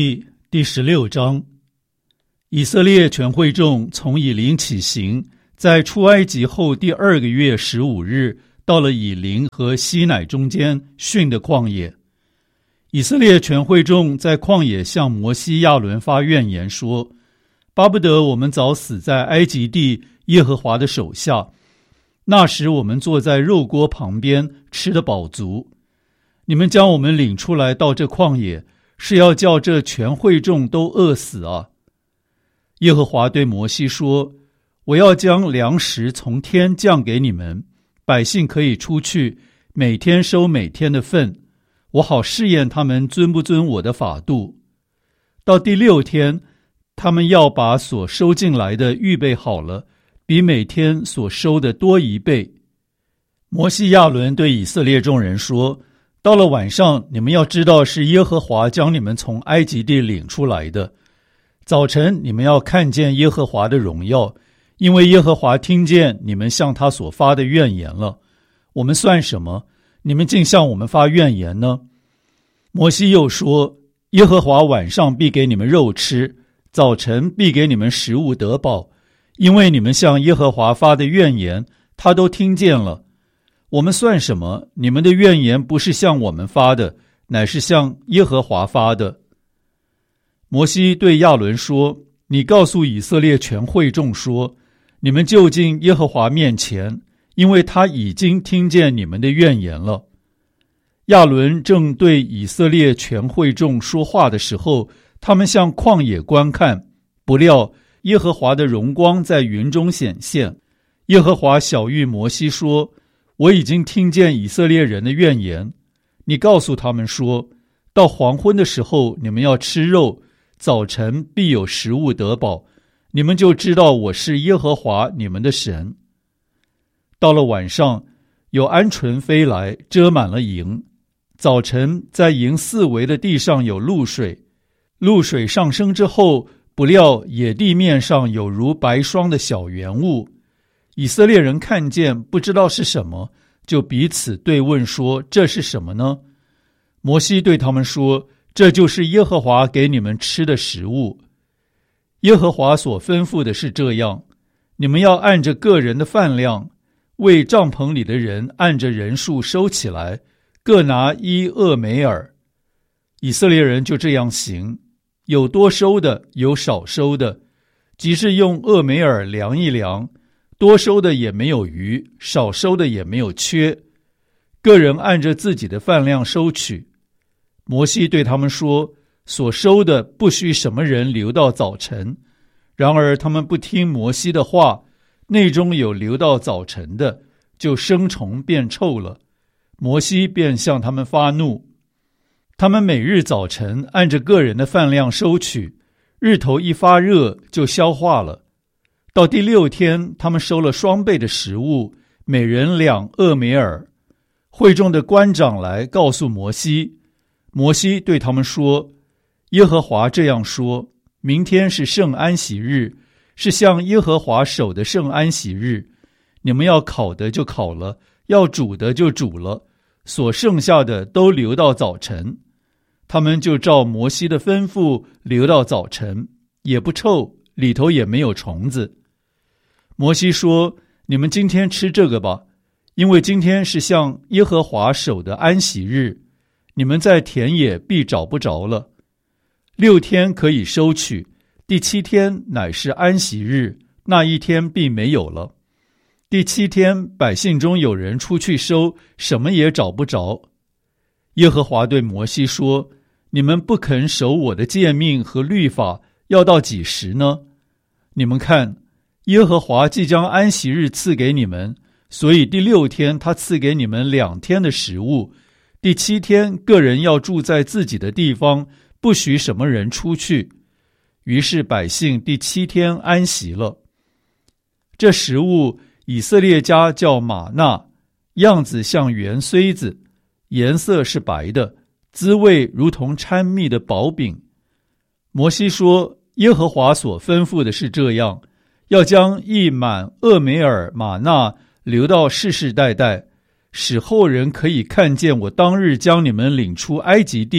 A: 第十六章，以色列全会众从以琳起行，在出埃及后第二个月十五日，到了以琳和西乃中间汛的旷野。以色列全会众在旷野向摩西亚伦发怨言说，巴不得我们早死在埃及地耶和华的手下，那时我们坐在肉锅旁边，吃得饱足。你们将我们领出来到这旷野，是要叫这全会众都饿死啊！耶和华对摩西说，我要将粮食从天降给你们，百姓可以出去，每天收每天的份，我好试验他们遵不遵我的法度。到第六天，他们要把所收进来的预备好了，比每天所收的多一倍。摩西亚伦对以色列众人说，到了晚上，你们要知道是耶和华将你们从埃及地领出来的。早晨你们要看见耶和华的荣耀，因为耶和华听见你们向他所发的怨言了。我们算什么？你们竟向我们发怨言呢？摩西又说，耶和华晚上必给你们肉吃，早晨必给你们食物得饱，因为你们向耶和华发的怨言，他都听见了。我们算什么？你们的怨言不是向我们发的，乃是向耶和华发的。摩西对亚伦说，你告诉以色列全会众说，你们就近耶和华面前，因为他已经听见你们的怨言了。亚伦正对以色列全会众说话的时候，他们向旷野观看，不料耶和华的荣光在云中显现。耶和华晓谕摩西说，我已经听见以色列人的怨言，你告诉他们说，到黄昏的时候你们要吃肉，早晨必有食物得饱，你们就知道我是耶和华你们的神。到了晚上，有鹌鹑飞来，遮满了营。早晨在营四围的地上有露水，露水上升之后，不料野地面上有如白霜的小圆物。以色列人看见，不知道是什么，就彼此对问说，这是什么呢？摩西对他们说，这就是耶和华给你们吃的食物。耶和华所吩咐的是这样，你们要按着个人的饭量，为帐篷里的人按着人数收起来，各拿一俄梅尔。以色列人就这样行，有多收的，有少收的，即是用俄梅尔量一量，多收的也没有余，少收的也没有缺，个人按着自己的饭量收取。摩西对他们说，所收的不许什么人留到早晨。然而他们不听摩西的话，内中有留到早晨的，就生虫变臭了。摩西便向他们发怒。他们每日早晨按着个人的饭量收取，日头一发热就消化了。到第六天，他们收了双倍的食物，每人两俄梅尔。会众的官长来告诉摩西，摩西对他们说，耶和华这样说，明天是圣安息日，是向耶和华守的圣安息日，你们要烤的就烤了，要煮的就煮了，所剩下的都留到早晨。他们就照摩西的吩咐留到早晨，也不臭，里头也没有虫子。摩西说，你们今天吃这个吧，因为今天是向耶和华守的安息日，你们在田野必找不着了。六天可以收取，第七天乃是安息日，那一天必没有了。第七天百姓中有人出去收，什么也找不着。耶和华对摩西说，你们不肯守我的诫命和律法，要到几时呢？你们看，耶和华即将安息日赐给你们，所以第六天他赐给你们两天的食物，第七天个人要住在自己的地方，不许什么人出去。于是百姓第七天安息了。这食物以色列家叫玛纳，样子像圆穗子，颜色是白的，滋味如同掺蜜的薄饼。摩西说，耶和华所吩咐的是这样，要将一满俄梅尔玛纳留到世世代代，使后人可以看见我当日将你们领出埃及地，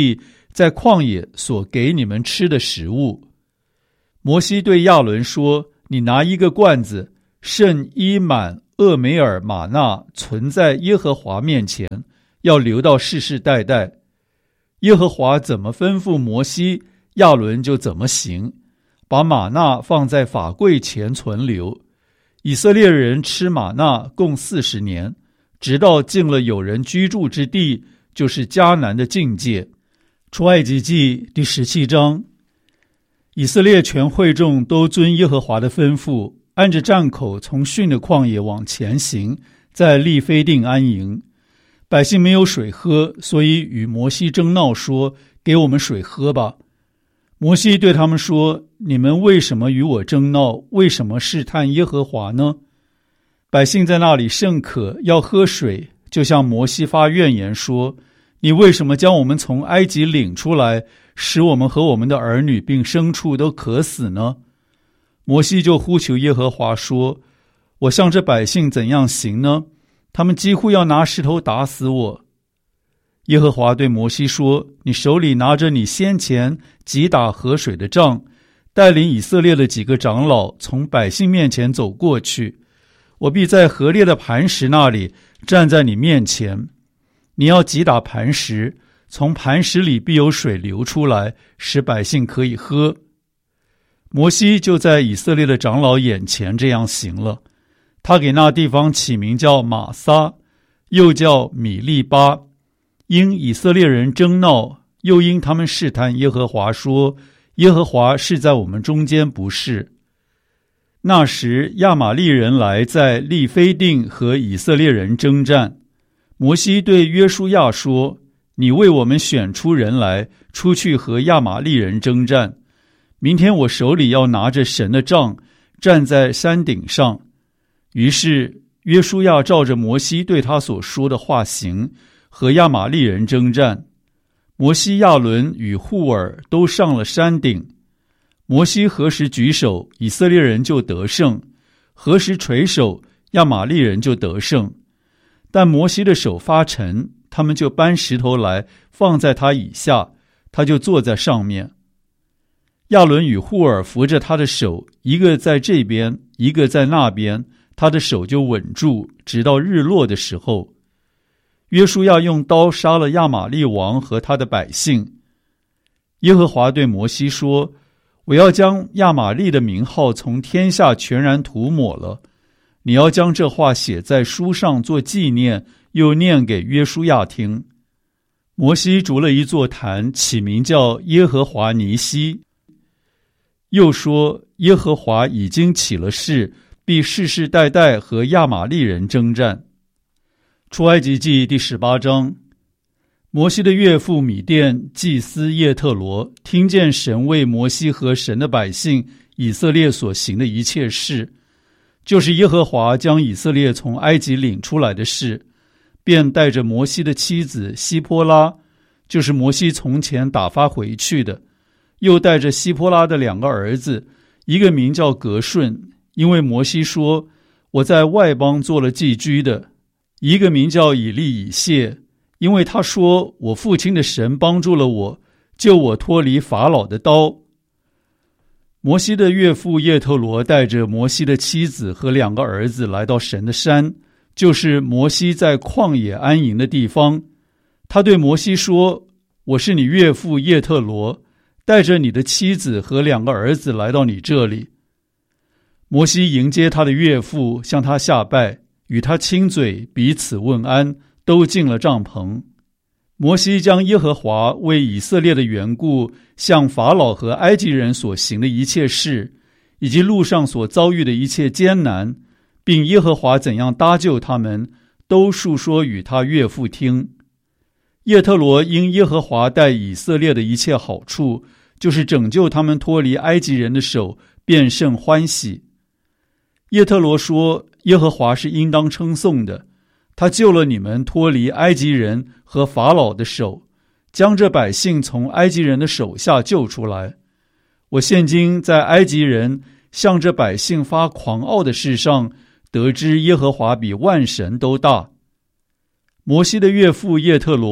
A: 在旷野所给你们吃的食物。摩西对亚伦说，你拿一个罐子，盛一满厄梅尔玛纳，存在耶和华面前，要留到世世代代。耶和华怎么吩咐摩西，亚伦就怎么行，把玛纳放在法柜前存留。以色列人吃玛纳共四十年，直到进了有人居住之地，就是迦南的境界。出埃及记第十七章。以色列全会众都遵耶和华的吩咐，按着站口从逊的旷野往前行，在利非定安营。百姓没有水喝，所以与摩西争闹说，给我们水喝吧。摩西对他们说，你们为什么与我争闹？为什么试探耶和华呢？百姓在那里甚渴，要喝水，就向摩西发怨言说，你为什么将我们从埃及领出来，使我们和我们的儿女并牲畜都渴死呢？摩西就呼求耶和华说，我向这百姓怎样行呢？他们几乎要拿石头打死我。耶和华对摩西说，你手里拿着你先前击打河水的杖，带领以色列的几个长老从百姓面前走过去，我必在河裂的磐石那里站在你面前。你要击打磐石，从磐石里必有水流出来，使百姓可以喝。摩西就在以色列的长老眼前这样行了。他给那地方起名叫玛撒，又叫米利巴，因以色列人争闹，又因他们试探耶和华说，耶和华是在我们中间不是。那时亚玛利人来在利非定和以色列人征战。摩西对约书亚说，你为我们选出人来，出去和亚玛利人征战。明天我手里要拿着神的杖，站在山顶上。于是约书亚照着摩西对他所说的话行，和亚玛利人征战。摩西、亚伦与户尔都上了山顶。摩西何时举手，以色列人就得胜；何时垂手，亚玛利人就得胜。但摩西的手发沉，他们就搬石头来放在他以下，他就坐在上面。亚伦与户尔扶着他的手，一个在这边，一个在那边，他的手就稳住，直到日落的时候。约书亚用刀杀了亚玛利王和他的百姓。耶和华对摩西说，我要将亚玛利的名号从天下全然涂抹了，你要将这话写在书上做纪念，又念给约书亚听。摩西筑了一座坛，起名叫耶和华尼西，又说，耶和华已经起了誓，必世世代代和亚玛利人征战。出埃及记第十八章。摩西的岳父米甸祭司叶特罗听见神为摩西和神的百姓以色列所行的一切事，就是耶和华将以色列从埃及领出来的事，便带着摩西的妻子希波拉，就是摩西从前打发回去的，又带着希波拉的两个儿子，一个名叫革顺，因为摩西说，我在外邦做了寄居的；一个名叫以利以谢，因为他说，我父亲的神帮助了我，救我脱离法老的刀。摩西的岳父叶特罗带着摩西的妻子和两个儿子来到神的山，就是摩西在旷野安营的地方。他对摩西说，我是你岳父叶特罗，带着你的妻子和两个儿子来到你这里。摩西迎接他的岳父，向他下拜，与他亲嘴，彼此问安，都进了帐篷。摩西将耶和华为以色列的缘故向法老和埃及人所行的一切事，以及路上所遭遇的一切艰难，并耶和华怎样搭救他们，都述说与他岳父听。叶特罗因耶和华待以色列的一切好处，就是拯救他们脱离埃及人的手，便甚欢喜。叶特罗说，耶和华是应当称颂的，他救了你们脱离埃及人和法老的手，将这百姓从埃及人的手下救出来。我现今在埃及人向这百姓发狂傲的事上，得知耶和华比万神都大。摩西的岳父叶特罗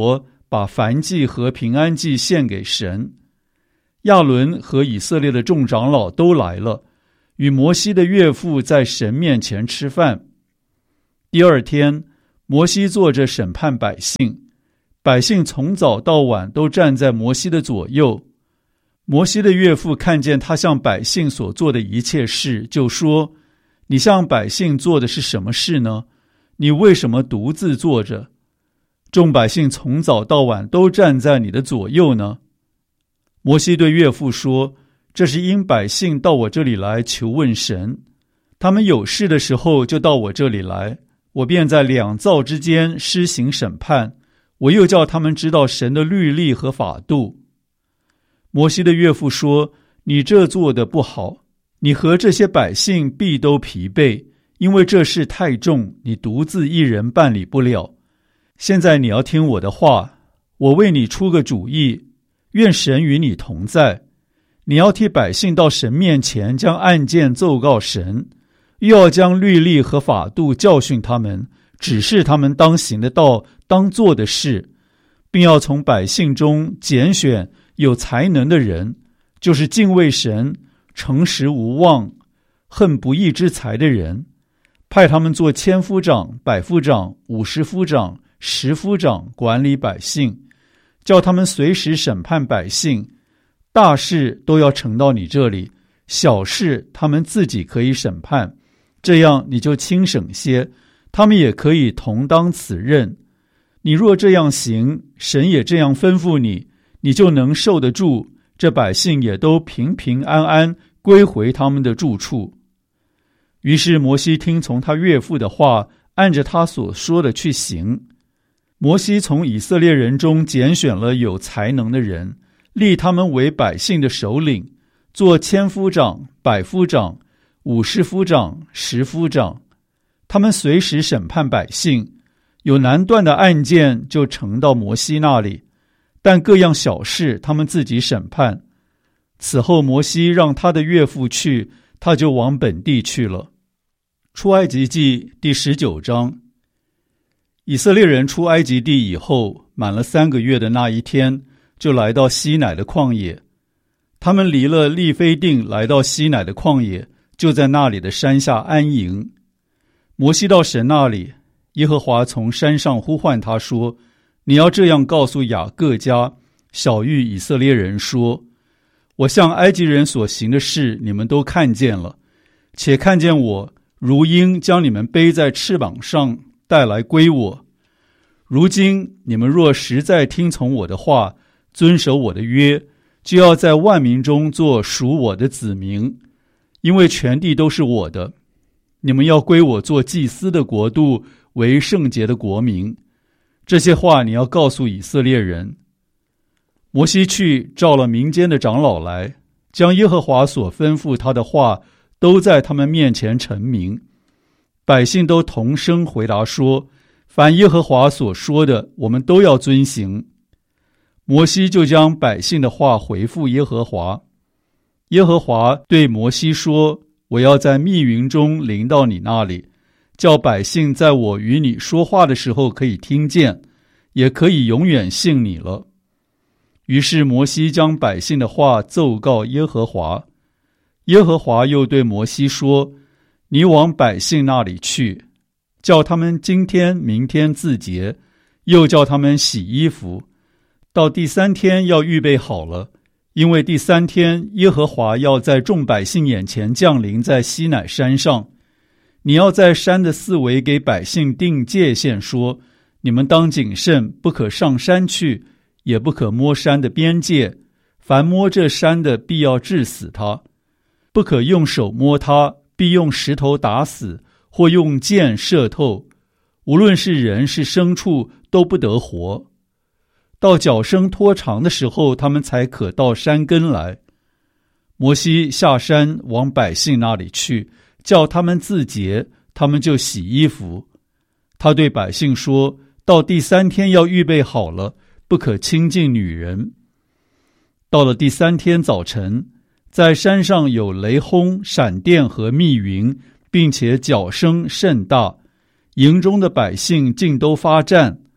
A: 把燔祭和平安祭献给神。亚伦和以色列的众长老都来了，与摩西的岳父在神面前吃饭。第二天，摩西坐着审判百姓，百姓从早到晚都站在摩西的左右。摩西的岳父看见他向百姓所做的一切事，就说：你向百姓做的是什么事呢？你为什么独自坐着？众百姓从早到晚都站在你的左右呢？摩西对岳父说：这是因百姓到我这里来求问神，他们有事的时候就到我这里来，我便在两造之间施行审判，我又叫他们知道神的律例和法度。摩西的岳父说：你这做的不好，你和这些百姓必都疲惫，因为这事太重，你独自一人办理不了。现在你要听我的话，我为你出个主意，愿神与你同在。你要替百姓到神面前将案件奏告神，又要将律例和法度教训他们，指示他们当行的道，当做的事，并要从百姓中拣选有才能的人，就是敬畏神、诚实无妄、恨不义之财的人，派他们做千夫长、百夫长、五十夫长、十夫长，管理百姓，叫他们随时审判百姓。大事都要呈到你这里，小事他们自己可以审判，这样你就轻省些，他们也可以同当此任。你若这样行，神也这样吩咐你，你就能受得住，这百姓也都平平安安归回他们的住处。于是摩西听从他岳父的话，按着他所说的去行。摩西从以色列人中拣选了有才能的人，立他们为百姓的首领，做千夫长、百夫长、五十夫长、十夫长。他们随时审判百姓，有难断的案件就呈到摩西那里，但各样小事他们自己审判。此后摩西让他的岳父去，他就往本地去了。出埃及记第十九章。以色列人出埃及地以后，满了三个月的那一天，就来到西乃的旷野。他们离了利非定，来到西乃的旷野，就在那里的山下安营。摩西到神那里，耶和华从山上呼唤他说：你要这样告诉雅各家、小谕以色列人说：我向埃及人所行的事，你们都看见了，且看见我如鹰将你们背在翅膀上带来归我。如今你们若实在听从我的话，遵守我的约，就要在万民中做属我的子民，因为全地都是我的。你们要归我做祭司的国度，为圣洁的国民。这些话你要告诉以色列人。摩西去召了民间的长老来，将耶和华所吩咐他的话都在他们面前陈明。百姓都同声回答说：凡耶和华所说的，我们都要遵行。摩西就将百姓的话回复耶和华。耶和华对摩西说：我要在密云中临到你那里，叫百姓在我与你说话的时候可以听见，也可以永远信你了。于是摩西将百姓的话奏告耶和华。耶和华又对摩西说：你往百姓那里去，叫他们今天明天自洁，又叫他们洗衣服，到第三天要预备好了，因为第三天耶和华要在众百姓眼前降临在西乃山上。你要在山的四围给百姓定界限，说：你们当谨慎，不可上山去，也不可摸山的边界，凡摸这山的必要治死他。不可用手摸它，必用石头打死，或用箭射透，无论是人是牲畜，都不得活。到脚生拖长的时候，他们才可到山根来。摩西下山往百姓那里去，叫他们自洁，他们就洗衣服。他对百姓说：到第三天要预备好了，不可亲近女人。到了第三天早晨，在山上有雷轰、闪电和密云，并且角声甚大，营中的百姓尽都发战。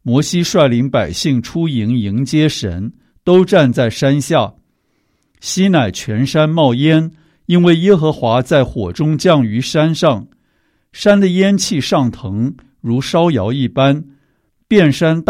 A: 摩西率领百姓出营迎接神，都站在山下。西乃全山冒烟，因为耶和华在火中降于山上，山的烟气上腾，如烧窑一般，遍山大